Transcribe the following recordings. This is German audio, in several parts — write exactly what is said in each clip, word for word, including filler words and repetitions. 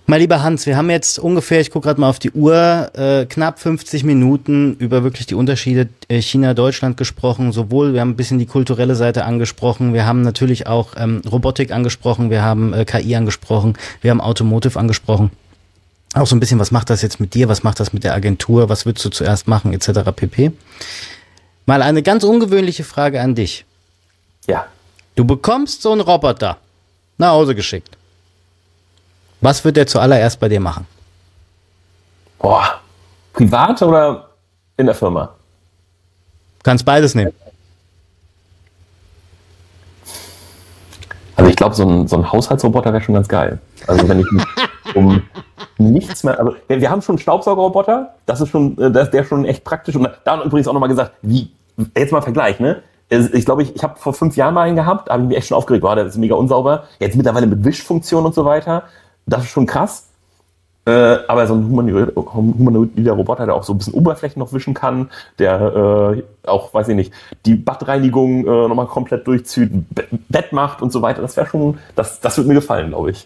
Mein lieber Hans, wir haben jetzt ungefähr, ich gucke gerade mal auf die Uhr, äh, knapp fünfzig Minuten über wirklich die Unterschiede äh, China-Deutschland gesprochen. Sowohl, wir haben ein bisschen die kulturelle Seite angesprochen, wir haben natürlich auch ähm, Robotik angesprochen, wir haben äh, K I angesprochen, wir haben Automotive angesprochen. Auch so ein bisschen, was macht das jetzt mit dir, was macht das mit der Agentur, was würdest du zuerst machen, et cetera pp. Mal eine ganz ungewöhnliche Frage an dich. Ja. Du bekommst so einen Roboter nach Hause geschickt. Was wird der zuallererst bei dir machen? Boah, privat oder in der Firma? Kannst beides nehmen. Also ich glaube, so ein, so ein Haushaltsroboter wäre schon ganz geil. Also wenn ich mich um nichts mehr... Also wir haben schon einen Staubsaugerroboter, das ist schon, das, der ist schon echt praktisch. Und da hat übrigens auch nochmal gesagt, wie, jetzt mal Vergleich, ne? Ich glaube, ich, ich habe vor fünf Jahren mal einen gehabt, da habe ich mich echt schon aufgeregt, war der ist mega unsauber. Jetzt mittlerweile mit Wischfunktion und so weiter. Das ist schon krass. Äh, aber so ein humanoider Roboter, der auch so ein bisschen Oberflächen noch wischen kann, der äh, auch, weiß ich nicht, die Badreinigung äh, nochmal komplett durchzieht, Be- Bett macht und so weiter, das wäre schon, das, das würde mir gefallen, glaube ich.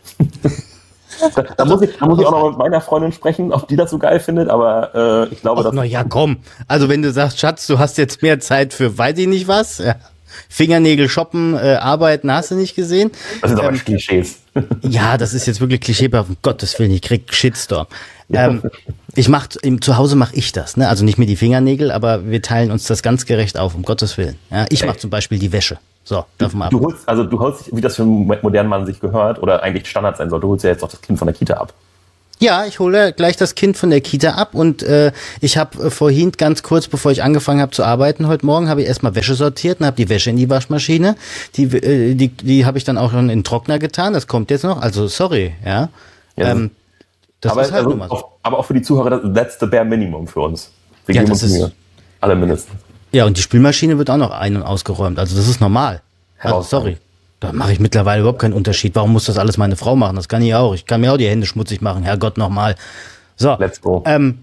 da, da, muss ich. Da muss ich auch noch mit meiner Freundin sprechen, ob die das so geil findet, aber äh, ich glaube, Och, dass... na ja, komm. Also wenn du sagst, Schatz, du hast jetzt mehr Zeit für weiß ich nicht was, ja. Fingernägel shoppen, äh, arbeiten, hast du nicht gesehen? Das sind aber ähm, Klischees. Ja, das ist jetzt wirklich klischeehaft, um Gottes Willen, ich krieg Shitstorm. Ähm, ich mach, im, zu Hause mache ich das, ne? Also nicht mit die Fingernägel, aber wir teilen uns das ganz gerecht auf, um Gottes Willen. Ja, ich mache zum Beispiel die Wäsche. So, davon ab. Du holst, also du holst, wie das für einen modernen Mann sich gehört, oder eigentlich Standard sein soll, du holst ja jetzt auch das Kind von der Kita ab. Ja, ich hole gleich das Kind von der Kita ab und äh, ich habe äh, vorhin ganz kurz, bevor ich angefangen habe zu arbeiten, heute Morgen habe ich erstmal Wäsche sortiert und habe die Wäsche in die Waschmaschine. Die äh, die die habe ich dann auch schon in den Trockner getan. Das kommt jetzt noch. Also sorry, ja. Ja, ähm, das aber, ist halt also nun mal so. auch, aber auch für die Zuhörer, that's the bare minimum für uns. Wir Ja, geben das uns ist- Mühe. Alle mindestens. Ja, und die Spülmaschine wird auch noch ein- und ausgeräumt. Also das ist normal. Also, Herausragend. sorry. Da mache ich mittlerweile überhaupt keinen Unterschied. Warum muss das alles meine Frau machen? Das kann ich auch. Ich kann mir auch die Hände schmutzig machen. Herrgott, nochmal. So. Let's go. Ähm,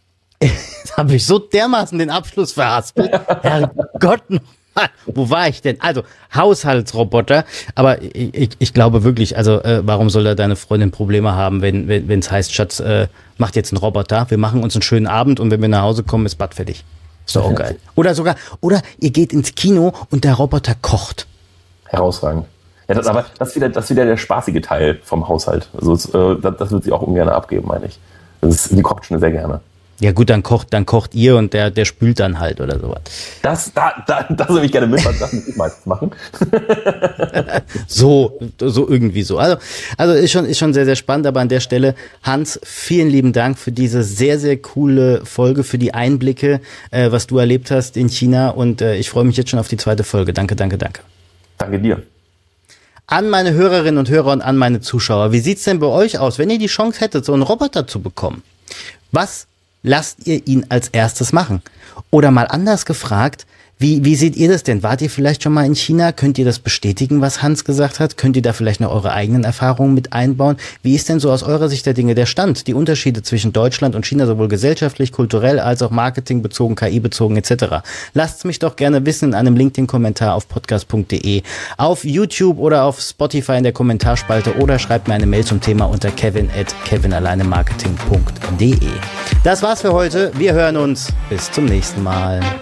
jetzt habe ich so dermaßen den Abschluss verhaspelt. Herrgott, nochmal. Wo war ich denn? Also, Haushaltsroboter. Aber ich, ich, ich glaube wirklich, also, äh, warum soll da deine Freundin Probleme haben, wenn wenn wenn, es heißt, Schatz, äh, macht jetzt einen Roboter. Wir machen uns einen schönen Abend und wenn wir nach Hause kommen, ist Bad fertig. Ist doch auch geil. Oder sogar, oder ihr geht ins Kino und der Roboter kocht. Herausragend. Ja, das, aber das ist, wieder, das ist wieder der spaßige Teil vom Haushalt. Also es, äh, das, das wird sie auch ungern abgeben, meine ich. Das ist, die kocht schon sehr gerne. Ja gut, dann kocht, dann kocht ihr und der, der spült dann halt oder sowas. Das, da, da, das würde ich gerne mit, das muss ich meistens machen. So, so irgendwie so. Also, also ist schon, ist schon sehr, sehr spannend, aber an der Stelle, Hans, vielen lieben Dank für diese sehr, sehr coole Folge, für die Einblicke, äh, was du erlebt hast in China und äh, ich freue mich jetzt schon auf die zweite Folge. Danke, danke, danke. Danke dir. An meine Hörerinnen und Hörer und an meine Zuschauer, wie sieht's denn bei euch aus, wenn ihr die Chance hättet, so einen Roboter zu bekommen? Was lasst ihr ihn als erstes machen? Oder mal anders gefragt, wie, wie seht ihr das denn? Wart ihr vielleicht schon mal in China? Könnt ihr das bestätigen, was Hans gesagt hat? Könnt ihr da vielleicht noch eure eigenen Erfahrungen mit einbauen? Wie ist denn so aus eurer Sicht der Dinge der Stand? Die Unterschiede zwischen Deutschland und China, sowohl gesellschaftlich, kulturell, als auch marketingbezogen, K I-bezogen et cetera. Lasst's mich doch gerne wissen in einem LinkedIn-Kommentar auf podcast punkt de, auf YouTube oder auf Spotify in der Kommentarspalte oder schreibt mir eine Mail zum Thema unter kevin at kevinalleinemarketing punkt de. Das war's für heute. Wir hören uns. Bis zum nächsten Mal.